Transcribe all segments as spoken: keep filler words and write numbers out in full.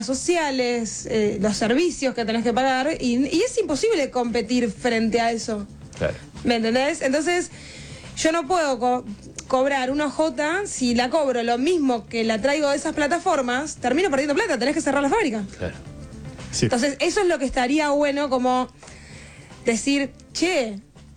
sociales, eh, los servicios que tenés que pagar, y, y es imposible competir frente a eso. Claro. ¿Me entendés? Entonces, yo no puedo co cobrar una J, si la cobro lo mismo que la traigo de esas plataformas, termino perdiendo plata, tenés que cerrar la fábrica. Claro. Sí. Entonces, eso es lo que estaría bueno, como decir, che,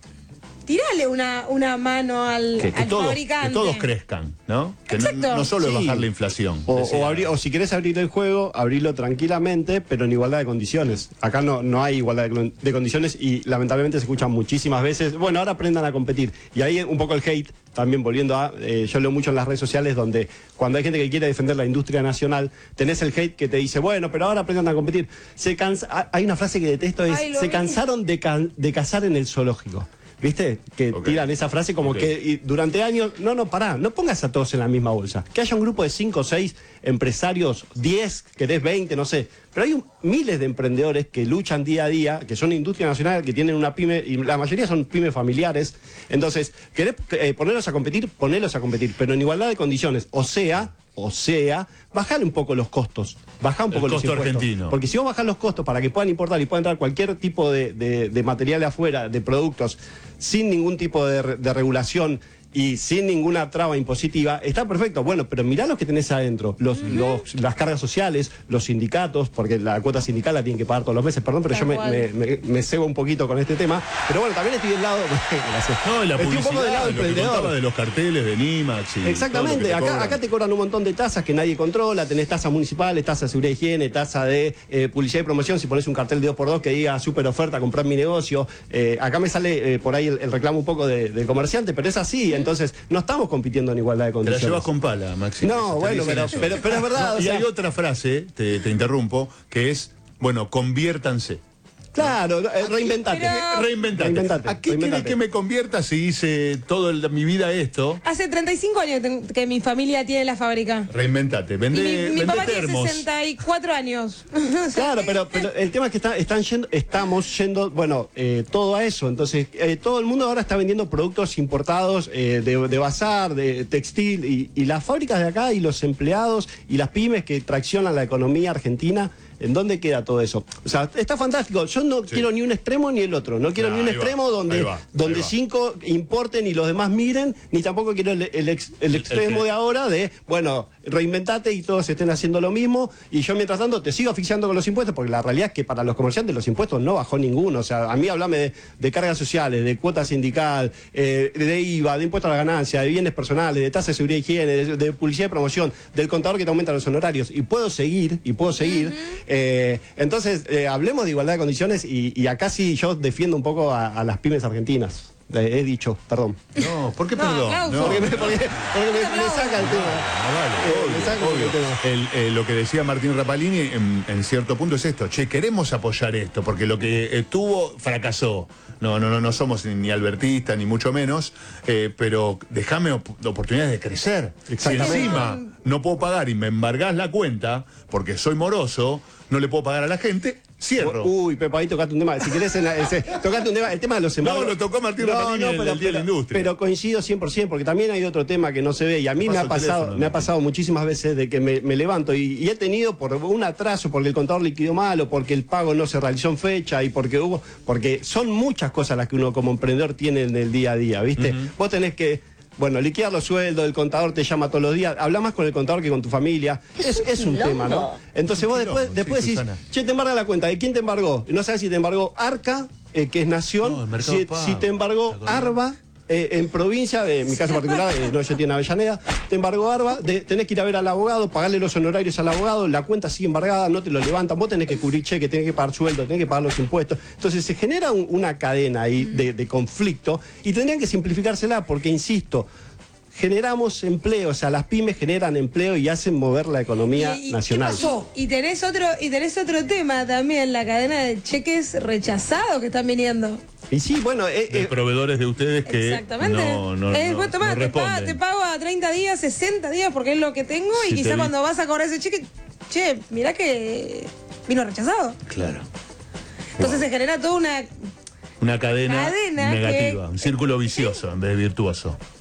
tirale una, una mano al, Que, que al todos, fabricante. que todos crezcan, ¿no? Que no, Exacto. no solo es Sí. bajar la inflación. O, decía. o, abrir, o si querés abrir el juego, abrirlo tranquilamente, pero en igualdad de condiciones. Acá no, no hay igualdad de, de condiciones y lamentablemente se escuchan muchísimas veces, bueno, ahora aprendan a competir. Y ahí un poco el hate, también volviendo a, eh, yo leo mucho en las redes sociales donde cuando hay gente que quiere defender la industria nacional, tenés el hate que te dice, bueno, pero ahora aprendan a competir. Se cansa, hay una frase que detesto, es, Ay, lo se vi. cansaron de, can, de cazar en el zoológico. ¿Viste? Que Ok. tiran esa frase como Ok. que y durante años, no, no, pará, no pongas a todos en la misma bolsa. Que haya un grupo de cinco o seis empresarios, diez, querés veinte, no sé. Pero hay un- miles de emprendedores que luchan día a día, que son industria nacional, que tienen una pyme, y la mayoría son pymes familiares. Entonces, querés eh, ponerlos a competir, ponerlos a competir, pero en igualdad de condiciones. O sea, o sea, bajar un poco los costos, bajar un El poco los costo impuestos. argentino. Porque si vos bajás los costos para que puedan importar y puedan entrar cualquier tipo de, de, de material de afuera, de productos, sin ningún tipo de, re- de regulación y sin ninguna traba impositiva, está perfecto. Bueno, pero mirá los que tenés adentro, los, los- las cargas sociales, los sindicatos, porque la cuota sindical la tienen que pagar todos los meses, perdón, pero Tal yo me, cual. me, me- me cebo un poquito con este tema. Pero bueno, también estoy del lado... Gracias. No, y la estoy un poco del lado publicidad, del lo que emprendedor. contaba de los carteles de Nimax. Y Exactamente, todo lo que te acá, cobran. acá te cobran un montón de tasas que nadie controla, tenés tasas municipales, tasa de seguridad y higiene, tasa de eh, publicidad y promoción, si pones un cartel de dos por dos que diga super oferta, comprar mi negocio, eh, acá me sale eh, por ahí el, el reclamo un poco de, de comerciante, pero es así, entonces no estamos compitiendo en igualdad de Te la condiciones. llevas con pala, Maxi. No, Te bueno, dicen pero, eso. pero, pero es verdad. No, o y sea, hay otra frase, te, te interrumpo, que es, bueno, conviértanse. claro, eh, reinventate. Pero- Reinventate. Reinventate, ¿A qué querés reinventate. que me convierta si hice toda mi vida esto? Hace treinta y cinco años que que mi familia tiene la fábrica. Reinventate. Y Vende, mi, mi vende papá tiene termos. sesenta y cuatro años. O sea, Claro, pero, pero el tema es que está- están yendo, estamos yendo, bueno, eh, todo a eso. Entonces, eh, todo el mundo ahora está vendiendo productos importados eh, de, de bazar, de textil, y, y las fábricas de acá y los empleados y las pymes que traccionan la economía argentina. ¿En dónde queda todo eso? O sea, está fantástico. Yo no Sí. quiero ni un extremo ni el otro. No quiero No, ni un ahí va, extremo ahí donde, va, donde ahí va. cinco importen y los demás miren, ni tampoco quiero el, el ex- el El- extremo el- de ahora de, bueno, reinventate y todos estén haciendo lo mismo y yo mientras tanto te sigo asfixiando con los impuestos, porque la realidad es que para los comerciantes los impuestos no bajó ninguno. O sea, a mí hablame de, de cargas sociales, de cuota sindical, eh, de I V A, de impuesto a la ganancia, de bienes personales, de tasa de seguridad y higiene, de, de publicidad y promoción, del contador que te aumenta los honorarios. Y puedo seguir, y puedo seguir. Eh, entonces, eh, hablemos de igualdad de condiciones y, y acá sí yo defiendo un poco a, a las pymes argentinas. Eh, he dicho, perdón. No, ¿por qué No, perdón? aplauso. No, Porque me, no, porque- porque me- me saca el tema. vale, Eh, obvio, me saca obvio. el tema. El, eh, lo que decía Martín Rapalini en, en cierto punto es esto, che, queremos apoyar esto, porque lo que estuvo fracasó. No, no, no, no somos ni, ni albertistas, ni mucho menos, eh, pero déjame op- oportunidades de crecer. Si Exactamente. encima no puedo pagar y me embargás la cuenta, porque soy moroso, no le puedo pagar a la gente, cierro. Uy, Pepa, ahí tocaste un tema. Si querés, en la- ese- tocaste un tema. El tema de los embargos. No, lo tocó Martín Rapalini en el Día de la Industria. Pero coincido cien por ciento, porque también hay otro tema que no se ve. Y a mí me Paso ha el pasado teléfono, me ha ¿no? pasado muchísimas veces de que me, me levanto y, y he tenido por un atraso, porque el contador liquidó mal, o porque el pago no se realizó en fecha, y porque hubo. Porque son muchas cosas las que uno como emprendedor tiene en el día a día, ¿viste? Vos tenés que. Bueno, liquidar los sueldos, el contador te llama todos los días, habla más con el contador que con tu familia. Es, es un tema, ¿no? Entonces vos quilombo, después, después sí, decís, Susana. che, te embarga la cuenta, ¿de quién te embargó? No sabes si te embargó Arca, eh, que es Nación, No, el Mercado si, Pago. si te embargó ¿Te acordás? Arba, eh, en provincia, de en mi caso particular, eh, no, yo tiene Avellaneda, te embargó Arba, de- tenés que ir a ver al abogado, pagarle los honorarios al abogado, la cuenta sigue embargada, no te lo levantan, vos tenés que cubrir cheque, tenés que pagar sueldo, tenés que pagar los impuestos. Entonces se genera un- una cadena ahí de, de conflicto y tendrían que simplificársela porque, insisto, generamos empleo, o sea, las pymes generan empleo y hacen mover la economía ¿Y- y nacional. qué pasó? Y tenés otro, y tenés otro tema también, la cadena de cheques rechazados que están viniendo. Y sí, bueno, eh, De eh, proveedores de ustedes que Exactamente. no, no, Eh, no, vos tomá, no te, pago, responden. te pago a treinta días, sesenta días, porque es lo que tengo, Si y te quizá vi- cuando vas a cobrar ese cheque, che, mirá que vino rechazado. Claro. Entonces se genera toda una... Una cadena, Cadena negativa, que- un círculo vicioso en vez de virtuoso.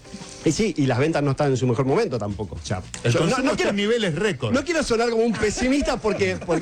Y sí, y las ventas no están en su mejor momento tampoco. O sea, El yo consumo no, no está quiero, en niveles récord. no quiero sonar como un pesimista porque, porque